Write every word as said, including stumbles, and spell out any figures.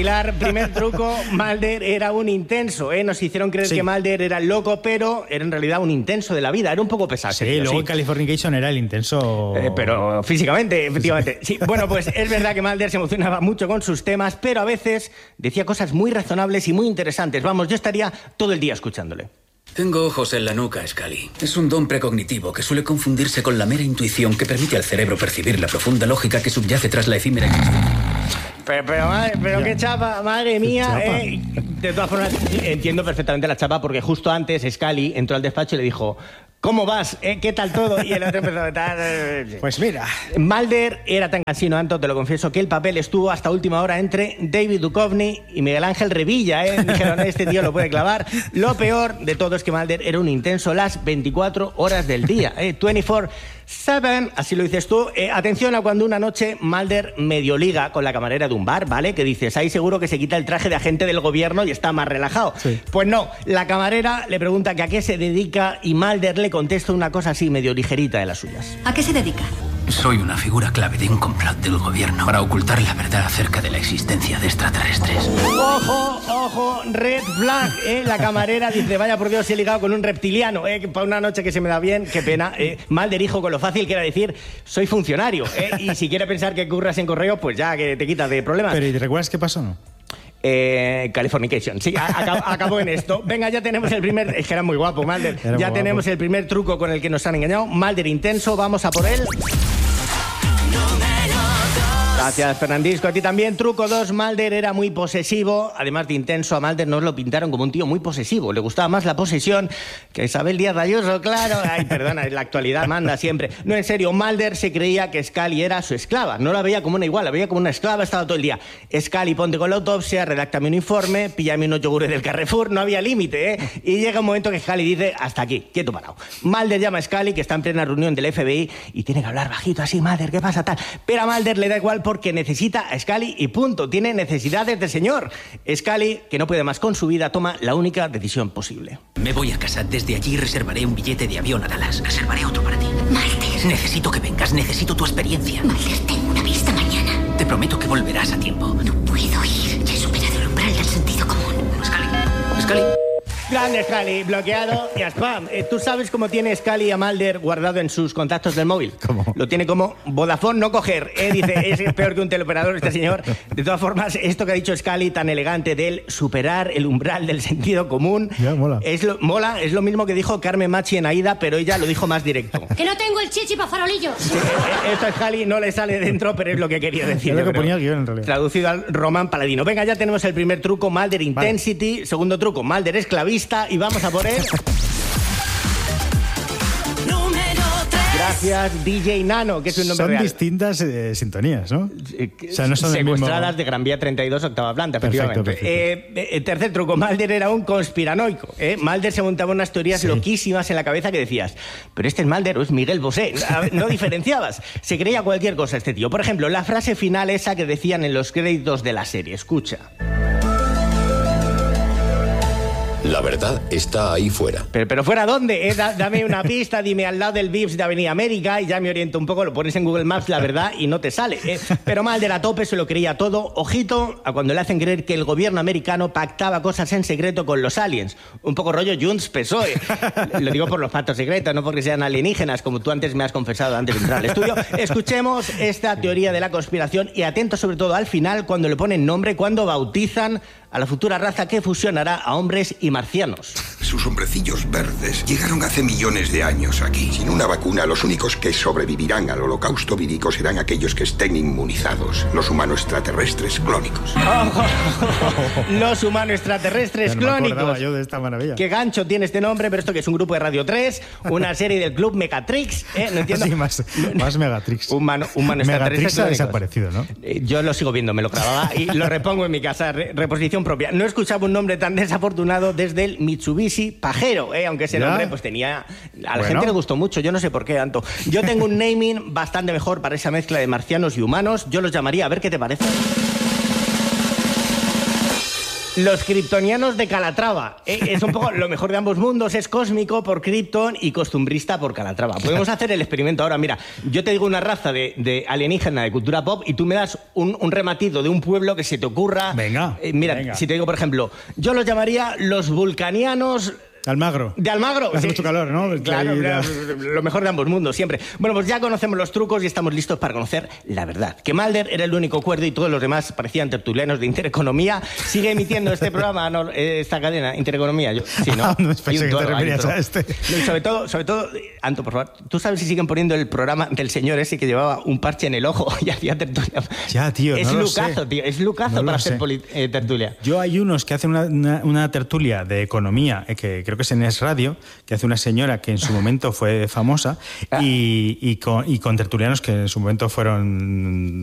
Pilar, primer truco, Mulder era un intenso, ¿eh? Nos hicieron creer sí. que Mulder era loco, pero era en realidad un intenso de la vida, era un poco pesado. Sí, luego sí. en Californication era el intenso... Eh, pero físicamente, efectivamente. Sí, bueno, pues es verdad que Mulder se emocionaba mucho con sus temas, pero a veces decía cosas muy razonables y muy interesantes. Vamos, yo estaría todo el día escuchándole. Tengo ojos en la nuca, Scully. Es un don precognitivo que suele confundirse con la mera intuición que permite al cerebro percibir la profunda lógica que subyace tras la efímera existencia. Pero, pero, madre, pero qué chapa, madre mía. Chapa. Eh. De todas formas, entiendo perfectamente la chapa porque justo antes Scully entró al despacho y le dijo... ¿Cómo vas? ¿Eh? ¿Qué tal todo? Y el otro empezó a estar... Pues mira. Mulder era tan cansino, Anto, te lo confieso, que el papel estuvo hasta última hora entre David Duchovny y Miguel Ángel Revilla, ¿eh? Dijeron, este tío lo puede clavar. Lo peor de todo es que Mulder era un intenso las veinticuatro horas del día, ¿eh? veinticuatro siete, así lo dices tú. Eh, atención a cuando una noche Mulder medio liga con la camarera de un bar, ¿vale? Que dices, ahí seguro que se quita el traje de agente del gobierno y está más relajado. Sí. Pues no, la camarera le pregunta que a qué se dedica y Mulder le contesta una cosa así medio ligerita de las suyas. ¿A qué se dedica? Soy una figura clave de un complot del gobierno para ocultar la verdad acerca de la existencia de extraterrestres. ¡Ojo, ojo! Red flag, ¿eh? La camarera dice, vaya por Dios, he ligado con un reptiliano, ¿eh? Para una noche que se me da bien, qué pena. Eh, Mulder dijo con lo fácil que era decir, soy funcionario, ¿eh? Y si quiere pensar que curras en correo, pues ya que te quitas de problemas. Pero ¿y te recuerdas qué pasó, no? Eh, Californication, sí, acabó, acabó en esto. Venga, ya tenemos el primer... Es que era muy guapo, Mulder. Era ya tenemos guapo. El primer truco con el que nos han engañado. Mulder intenso, vamos a por él. Gracias, Fernandisco. A ti también. Truco dos, Mulder era muy posesivo. Además de intenso, a Mulder nos lo pintaron como un tío muy posesivo. Le gustaba más la posesión que Isabel Díaz Ayuso, claro. Ay, perdona, la actualidad manda siempre. No, en serio, Mulder se creía que Scully era su esclava. No la veía como una igual, la veía como una esclava, estaba todo el día. Scully, ponte con la autopsia, redáctame un informe, píllame unos yogures del Carrefour. No había límite, ¿eh? Y llega un momento que Scully dice, hasta aquí, quieto parado. Mulder llama a Scully, que está en plena reunión del F B I, y tiene que hablar bajito así, Mulder, ¿qué pasa tal? Pero a Mulder le da igual porque necesita a Scully y punto. Tiene necesidades de señor. Scully, que no puede más con su vida, toma la única decisión posible. Me voy a casa. Desde allí reservaré un billete de avión a Dallas. Reservaré otro para ti. Mulder. Necesito que vengas. Necesito tu experiencia. Mulder, tengo una vista mañana. Te prometo que volverás a tiempo. No puedo ir. Ya he superado el umbral del sentido común. Scully. Scully. Grande Scully, bloqueado y a spam. Eh, ¿Tú sabes cómo tiene Scully a Mulder guardado en sus contactos del móvil? ¿Cómo? Lo tiene como Vodafone no coger. Eh, dice, es peor que un teleoperador este señor. De todas formas, esto que ha dicho Scully tan elegante de él, superar el umbral del sentido común, ya, mola. Es lo, mola, es lo mismo que dijo Carmen Machi en Aida, pero ella lo dijo más directo. ¡Que no tengo el chichi para farolillos! Sí, esto a Scully no le sale dentro, pero es lo que quería decir. Es lo que ponía el guión, en realidad. Traducido al Román Paladino. Venga, ya tenemos el primer truco, Mulder Intensity. Vale. Segundo truco, Mulder esclavista. Y vamos a por él. Gracias, D J Nano, que es un nombre son real. Son distintas eh, sintonías, ¿no? O sea, no son secuestradas mismo... de Gran Vía treinta y dos, octava planta, efectivamente. Perfecto, perfecto. Eh, eh, tercer truco, Mulder era un conspiranoico. ¿eh? Mulder se montaba unas teorías sí. loquísimas en la cabeza que decías, pero este es Mulder o es Miguel Bosé. No diferenciabas. Se creía cualquier cosa este tío. Por ejemplo, la frase final esa que decían en los créditos de la serie. Escucha. La verdad está ahí fuera. Pero, pero ¿fuera dónde? ¿Eh? Da, dame una pista, dime al lado del Vips de Avenida América y ya me oriento un poco, lo pones en Google Maps, la verdad, y no te sale. ¿eh? Pero Mulder a tope se lo creía todo. Ojito a cuando le hacen creer que el gobierno americano pactaba cosas en secreto con los aliens. Un poco rollo Junts P S O E. Lo digo por los pactos secretos, no porque sean alienígenas, como tú antes me has confesado antes de entrar al estudio. Escuchemos esta teoría de la conspiración y atentos sobre todo al final cuando le ponen nombre, cuando bautizan a la futura raza que fusionará a hombres y marcianos. Sus hombrecillos verdes llegaron hace millones de años aquí. Sin una vacuna, los únicos que sobrevivirán al holocausto vírico serán aquellos que estén inmunizados. Los humanos extraterrestres clónicos. Oh, los humanos extraterrestres no clónicos. Me acordaba yo de esta maravilla. Qué gancho tiene este nombre, pero esto que es un grupo de Radio tres, una serie del club Megatrix, ¿eh? No entiendo. Sí, más, más Megatrix. Humano, humano Megatrix ha desaparecido, ¿no? Yo lo sigo viendo, me lo grababa y lo repongo en mi casa, re reposición propia. No escuchaba un nombre tan desafortunado desde el Mitsubishi Pajero, ¿eh? Aunque ese ¿Ya? nombre pues tenía... A la bueno. gente le gustó mucho, yo no sé por qué tanto. Yo tengo un naming bastante mejor para esa mezcla de marcianos y humanos. Yo los llamaría, a ver qué te parece. Los kryptonianos de Calatrava. Eh, es un poco lo mejor de ambos mundos. Es cósmico por Krypton y costumbrista por Calatrava. Podemos hacer el experimento ahora. Mira, yo te digo una raza de, de alienígena de cultura pop y tú me das un, un rematido de un pueblo que se te ocurra. Venga. Eh, mira, venga. si te digo, por ejemplo, yo los llamaría los vulcanianos... Almagro. De Almagro. Hace sí. mucho calor, ¿no? Claro, Ahí, claro, lo mejor de ambos mundos, siempre. Bueno, pues ya conocemos los trucos y estamos listos para conocer la verdad. Que Mulder era el único cuerdo y todos los demás parecían tertulianos de Intereconomía. Sigue emitiendo este programa, no, esta cadena, Intereconomía. Yo, sí, ¿no? Ah, no pensé Hay un que toro, te hay un referías toro. a este. No, y sobre todo, sobre todo, Anto, por favor, ¿tú sabes si siguen poniendo el programa del señor ese que llevaba un parche en el ojo y hacía tertulia? Ya, tío, Es no lo lucazo, sé. tío, es lucazo No para lo hacer sé. poli- eh, tertulia. Yo hay unos que hacen una, una, una tertulia de economía, eh, que creo que es en Es Radio, que hace una señora que en su momento fue famosa, y, y, con, y con tertulianos que en su momento fueron